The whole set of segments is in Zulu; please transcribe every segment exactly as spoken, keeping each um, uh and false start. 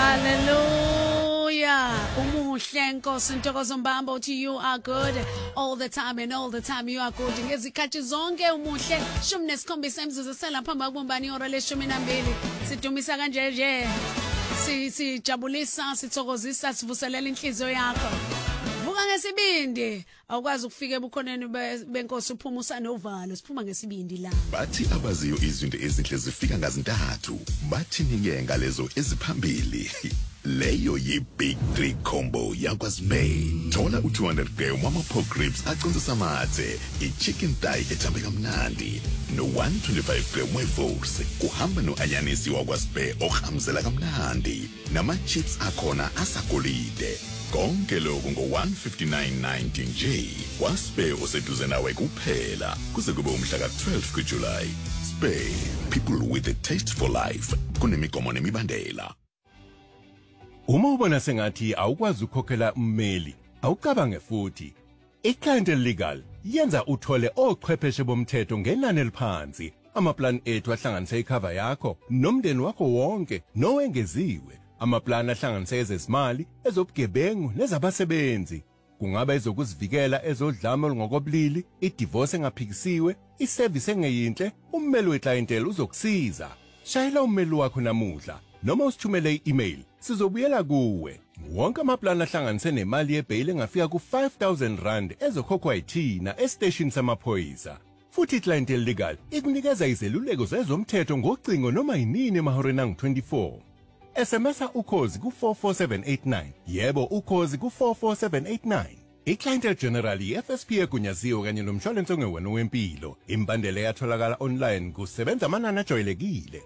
Hallelujah. Umuhle Nkosi Ntokozo Mbambo uthi you are good all the time and all the time you are good. Ngezikhathi zonke umuhle. Shumi nesikhombisa imzuzu sela phambi kokubumbana ihora leshumi nambili. Sidumisa kanje nje. Si sijabulisa, sithokozisa, sivuselela inhliziyo yakho. Vuka ngesibindi. Awukwazi ukufika ebukhoneni benkosi uphuma usanovalo. Siphuma ngesibindi la. Bathi abaziyo izinto ezinhle zifika ngazintathu. Bathi ninge ngalezo eziphambili. Leyo yi Big Three Combo yakwaSpay. Thola u two hundred gram wama pork ribs aconsa mathe, i-chicken thigh ethambe kamnandi, no one twenty-five gram weforce. Kuhamba no anyanisi wakwaSpay ohamzela kamnandi, nama chips akhona asagolide. Konke lokho ngo one fifty-nine ninety nje. KwaSpay oseduze nawe kuphela. Kuze kube umhla ka twelve kuJuly. Spay, people with a taste for life. Kunemigomo nemibandela. Uma ubona sengathi awukwazi ukukhokhela ummeli, awucabange futhi. iClient Legal yenza uthole ochwepheshe bomthetho ngenani eliphansi. Amaplan ethu ahlanganisa icover yakho nomndeni wakho wonke nowengeziwe. Amaplan ahlanganisa ezezimali, ezobugebengu nezabasebenzi. Kungaba ezokuzivikela ezodlame ngokobulili, idivorce engaphikisiwe, iservice engeyinhle, ummeli weclientele uzokusiza. Shayela ummeli wakho namuhla noma usithumele i-email. Sizobuyela kuwe. Wonke amaplan ahlanganise nemali yebail engafika ku five thousand rand ezokhokhwa yithina estation samaphoyisa. Futhi iClient Legal ikunikeza izeluleko zezomthetho ngocingo noma yinini emahoreni angu twenty-four. S M S ukhozi ku four four seven eight nine. Yebo ukhozi ku four four seven eight nine. iClient General F S P egunyaziwe kanye nomshwalense ongewona wempilo. Imbandela yatholakala online kusebenza amanani ajwayelekile.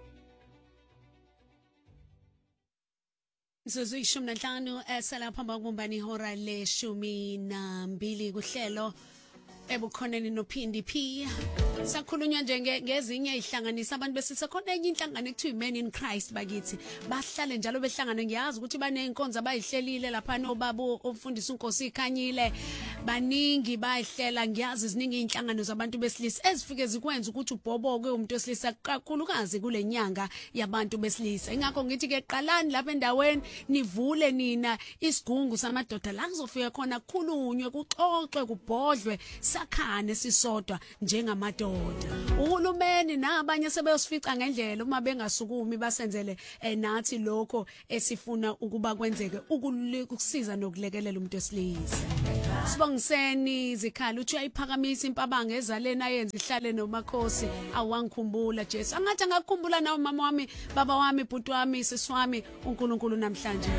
Izuzu ishumi nanhlanu esela phambi kokubumbana ihora leshumi nambili kuhlelo ebukhoneni noPhindi P. Sakhulunywa nje ngezinye ihlanganisa abantu besise khona enye inhlangano ekuthiwa Men in Christ bakithi. Bahlale njalo behlangana ngiyazi ukuthi baneyinkonzo abayihlelile lapha nobaba ofundisa uNkosi ikhanyile. Baningi bayihlela ngiyazi iziningi inhlangano zabantu besilisa ezifike zikwenza ukuthi ubhoboke umuntu wesilisa kakhulukazi kule nyanga yabantu besilisa. Ingakho ngithi ke qalani lapha endaweni nivule nina isigungu samadoda la kuzofika khona kukhulunywe kuxoxwe kubhodlwe sakhane sisodwa njengamadoda. Uhulumeni nabanye sebeyosifica ngendlela uma bengasukumi basenzele nathi lokho esifuna ukuba kwenzeke ukusiza nokulekelela umuntu wesilisa. Sibongiseni zikhala uthi uyayiphakamisa impabanga ezalena yenza ihlale nomakhosi awangikhumbula Jesu. Angathi angakukhumbula nawe mama wami, baba wami, bhuti wami, sisi wami, uNkulunkulu namhlanje.